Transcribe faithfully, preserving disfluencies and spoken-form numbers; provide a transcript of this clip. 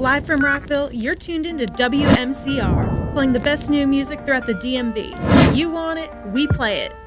Live from Rockville, you're tuned into W M C R, playing the best new music throughout the D M V. You want it, we play it.